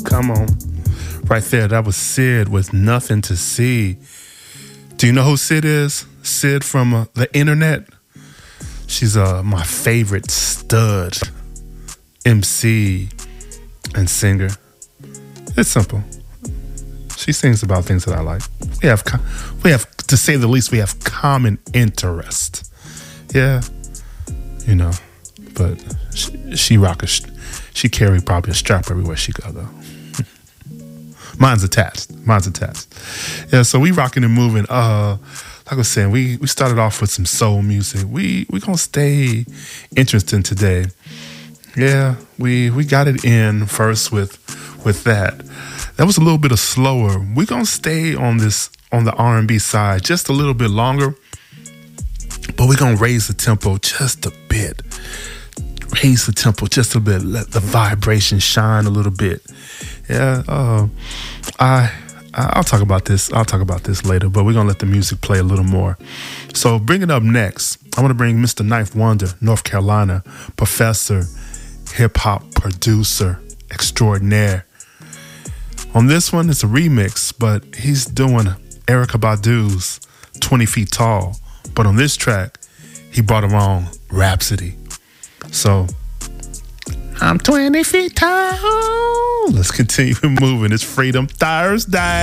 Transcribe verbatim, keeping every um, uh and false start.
Come on. Right there, that was Sid with Nothing to See. Do you know who Sid is? Sid from uh, the internet. She's uh, my favorite stud M C and singer. It's simple. She sings about things that I like. We have, we have, to say the least, we have common interest. Yeah, you know, but she, she rock a, she carry probably a strap everywhere she go though. Mine's attached. Mine's attached. Yeah, so we rocking and moving. Uh, like I was saying, we we started off with some soul music. We we gonna stay interesting today. Yeah, we we got it in first with with that. That was a little bit of slower. We're gonna stay on this on the R and B side just a little bit longer, but we're gonna raise the tempo just a bit. Raise the tempo just a bit. Let the vibration shine a little bit. Yeah, uh, I I'll talk about this. I'll talk about this later, but we're gonna let the music play a little more. So bringing up next, I want to bring Mister Ninth Wonder, North Carolina professor, hip hop producer extraordinaire. On this one, it's a remix, but he's doing Erykah Badu's twenty feet Tall. But on this track, he brought along Rhapsody. So, I'm twenty feet tall. Let's continue moving. It's Freedom Thursday.